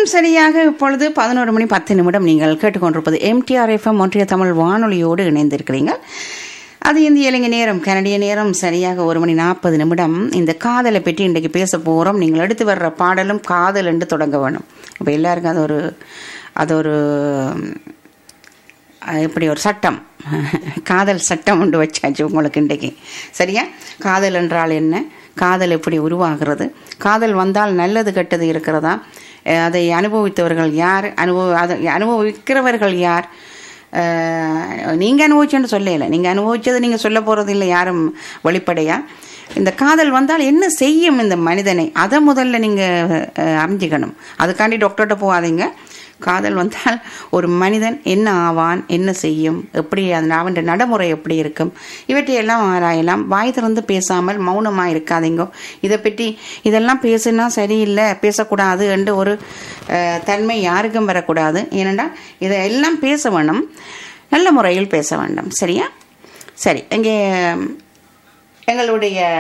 சரியாக இப்பொழுது 11:10 நீங்கள் கேட்டுக்கொண்டிருப்பது எம்டிஆர் எஃப்எம் ஒன்றிய தமிழ் வானொலியோடு இணைந்திருக்கிறீங்க. அது இந்திய இலங்கை நேரம், கனடிய நேரம் சரியாக 1:40. இந்த காதலை பற்றி இன்றைக்கு பேச போகிறோம். நீங்கள் எடுத்து வர்ற பாடலும் காதல் என்று தொடங்க வேணும். இப்போ எல்லாருக்கும் அது ஒரு இப்படி ஒரு சட்டம், காதல் சட்டம் ஒன்று வச்சாச்சு உங்களுக்கு இன்றைக்கு. சரியா? காதல் என்றால் என்ன, காதல் எப்படி உருவாகிறது, காதல் வந்தால் நல்லது கெட்டது இருக்கிறதா, அதை அனுபவித்தவர்கள் யார், அதை அனுபவிக்கிறவர்கள் யார், நீங்கள் அனுபவிச்சேன்னு சொல்லலை, நீங்கள் அனுபவிச்சதை நீங்கள் சொல்ல போகிறது இல்லை யாரும் வெளிப்படையாக. இந்த காதல் வந்தால் என்ன செய்யும் இந்த மனிதனை, அதை முதல்ல நீங்கள் அறிஞ்சிக்கணும். அதுக்காண்டி டாக்டர்கிட்ட போகாதீங்க. காதல் வந்தால் ஒரு மனிதன் என்ன ஆவான், என்ன செய்யும், எப்படி அவன் நடைமுறை எப்படி இருக்கும், இவற்றையெல்லாம் ஆராயலாம். வாய் திறந்து பேசாமல் மௌனமாக இருக்காதீங்க. இதை பற்றி இதெல்லாம் பேசுனா சரியில்லை, பேசக்கூடாது என்று ஒரு தன்மை யாருக்கும் வரக்கூடாது. ஏனென்றால் இதையெல்லாம் பேச வேணும், நல்ல முறையில் பேச வேண்டும். சரியா? சரி, இங்கே எங்களுடைய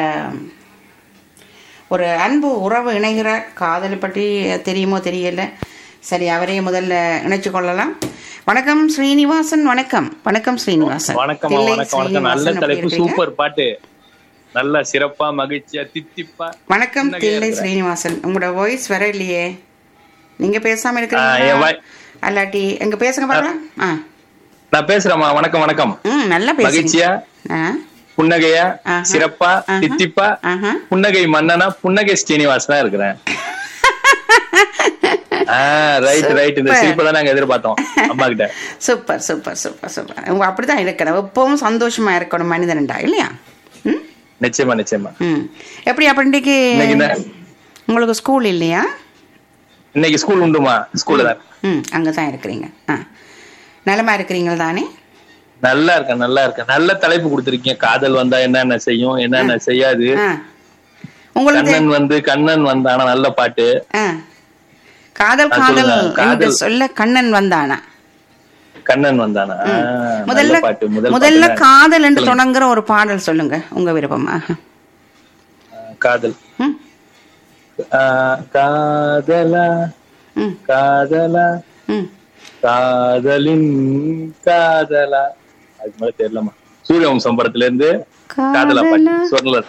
ஒரு அன்பு உறவு இணைகிறார். காதலை பற்றி தெரியுமோ தெரியல. சரி, அவரையே முதல்ல இணைச்சு கொள்ளலாம். வணக்கம் ஸ்ரீனிவாசன். வணக்கம். வணக்கம் ஸ்ரீனிவாசன். வணக்கம். நல்ல தலைப்பு, சூப்பர் பாட்டு, நல்ல சிறப்பா மகிழ்ச்சியா தித்திப்பா. வணக்கம் தில்லை ஸ்ரீனிவாசன். உங்களோட வாய்ஸ் வர இல்லையே, நீங்க பேசாம இருக்கிறீங்களா? அல்லாட்டி எங்க பேசுங்க பாருங்க. நான் பேசுறேம்மா. வணக்கம் வணக்கம். நல்லா பேசுங்க. மகிழ்ச்சியா, புன்னகையா, சிறப்பா, தித்திப்பா, புன்னகை மன்னனா, புன்னகை ஸ்ரீனிவாசனா இருக்கிறேன். இந்த சிரிப்பை தான் நாங்க எதிர்பார்த்தோம் அம்மா கிட்ட. Super super super super. உங்க அப்படிதான் இருக்கணும், எப்பவும் சந்தோஷமா இருக்கணும் மனிதன்டா, இல்லையா? நிச்சயமா நிச்சயமா. எப்படி அப்ப இன்னைக்கு உங்களுக்கு ஸ்கூல் இல்லையா? இன்னைக்கு ஸ்கூல் உண்டுமா? ஸ்கூல்ல தான். அங்கதான் இருக்கிறீங்க. நலமா இருக்கிறீங்களா தானே? நல்லா இருக்கேன் நல்லா இருக்கேன். நல்ல தலைப்பு கொடுத்திருக்கீங்க. காதல் வந்தா என்னென்ன செய்யும், என்னென்ன செய்யாது. கண்ணன் வந்தானா, நல்ல பாட்டு. காதல் காதல் என்று சொல்ல கண்ணன் வந்தானா, கண்ணன் வந்தானா. முதல்ல காதல் என்று தொடங்குற ஒரு பாடல் சொல்லுங்க, உங்க விருப்பமா? காதல் காதலா காதலா காதலின் காதலா, அது மாதிரி தெரியலமா. சூரியவம்சம் படத்துல இருந்து காதலா பாட்டு சொல்லல.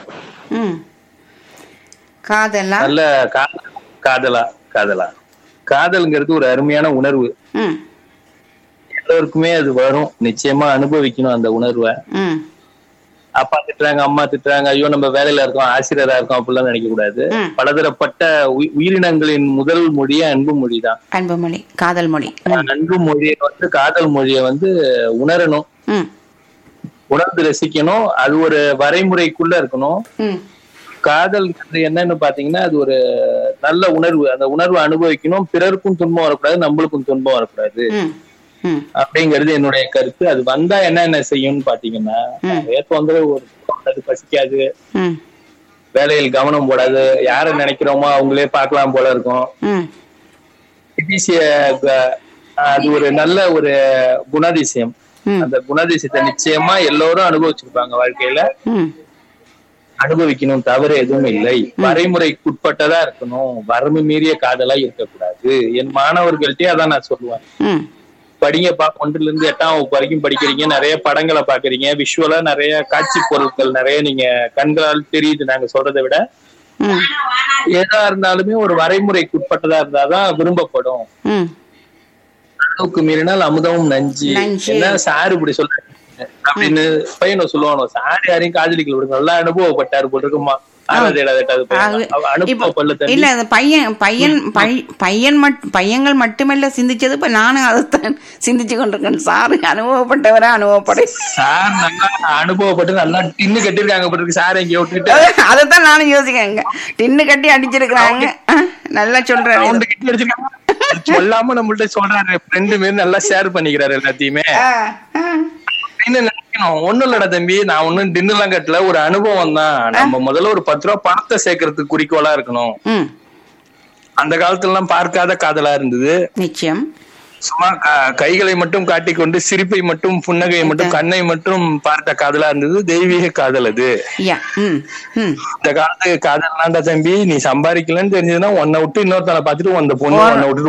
காதலா நல்ல காதலா காதலா. காதல்ங்கிறது ஒரு அருமையான உணர்வு. எல்லோருக்குமே அது வரும், நிச்சயமா அனுபவிக்கணும் அந்த உணர்வை. அப்பா திட்டுறாங்க, அம்மா திட்டுறாங்க, ஐயோ நம்ம வேலையில இருக்கோம், ஆசிரியரா இருக்கோம், அப்படிலாம் நினைக்க கூடாது. பலதரப்பட்ட உயிரினங்களின் முதல் மொழியே அன்பு மொழி தான். அன்பு மொழி, காதல் மொழி. அன்பு மொழியை காதல் மொழியை உணரணும், உணர்ந்து ரசிக்கணும். அது ஒரு வரைமுறைக்குள்ள இருக்கணும். காதல் என்னன்னு பாத்தீங்கன்னா அது ஒரு நல்ல உணர்வு. அந்த உணர்வை அனுபவிக்கணும். பிறருக்கும் துன்பம் வரக்கூடாது, நம்மளுக்கும் துன்பம் வரக்கூடாது அப்படிங்கிறது என்னுடைய கருத்து. அது வந்தா என்ன செய்யும்னு பாத்தீங்கன்னா, அது பசிக்காது, வேலையில் கவனம் போடாது, யார நினைக்கிறோமோ அவங்களே பார்க்கலாம் போல இருக்கும். அது ஒரு நல்ல ஒரு குணாதிசயம். அந்த குணாதிசயத்தை நிச்சயமா எல்லோரும் அனுபவிச்சிருப்பாங்க வாழ்க்கையில. அனுபவிக்கணும், தவறு எதுவும் இல்லை. வரைமுறைக்குட்பட்டதா இருக்கணும், வரம்பு மீறிய காதலா இருக்கக்கூடாது. என் மாணவர்கள்ட்டே அதான் நான் சொல்லுவேன். படிங்கப்பா, 1ல இருந்து 8ஆம் வகுப்பு வரைக்கும் படிக்கிறீங்க, நிறைய படங்களை பாக்குறீங்க, விஷுவலா நிறைய காட்சி பொருட்கள் நிறைய நீங்க கண்களால் தெரியுது. நாங்க சொல்றதை விட எதா இருந்தாலுமே ஒரு வரைமுறைக்குட்பட்டதா இருந்தாதான் விரும்பப்படும். அளவுக்கு மீறினால் அமுதமும் நஞ்சு. என்ன சாரு இப்படி சொல்ற அப்படின்னு பையனை சொல்லுவானோ, சாரி யாரையும் காதலிக்கல விடுங்க, நல்லா அனுபவப்பட்டாரு போட்டு இருக்குமா. பையன்கள் மட்டுமல்ல சிந்திச்சது, இப்ப நானும் அதைத்தான் சிந்திச்சு கொண்டிருக்கேன். சாரு அனுபவப்பட்டவரா? சார் நல்லா அனுபவப்பட்டு நல்லா டின்னு கட்டிருக்காங்க சார், எங்க விட்டுட்டு அதைத்தான் நானும் யோசிக்கேங்க. டின்னு கட்டி அடிச்சிருக்காங்க. நல்லா சொல்றேன், சொல்லாம நம்மள்ட்ட சொல்றாரு, ஃப்ரெண்டு மாரி நல்லா ஷேர் பண்ணிக்கிறாரு எல்லாத்தையுமே நினைக்கணும். ஒண்ணும் இல்லடா தம்பி, நான் ஒண்ணும் டின்னு எல்லாம் கட்டல, ஒரு அனுபவம் தான். நம்ம முதல்ல ஒரு 10 ரூபா பணத்தை சேர்க்கறதுக்கு குறிக்கோளா இருக்கணும். அந்த காலத்துல எல்லாம் பார்க்காத காதலா இருந்தது. நிச்சயம். சும்மா கைகளை மட்டும் காட்டிக்கொண்டு சிரிப்பை மட்டும் புன்னகையை மட்டும் கண்ணை மட்டும் பார்த்த காதலா இருந்தது. தெய்வீக காதல் அது. இந்த காலத்து காதல் தம்பி, நீ சம்பாதிக்கலன்னு தெரிஞ்சதுன்னா உன்னை விட்டு இன்னொருத்தனை பார்த்துட்டு அந்த பொண்ணு உன்னை விட்டு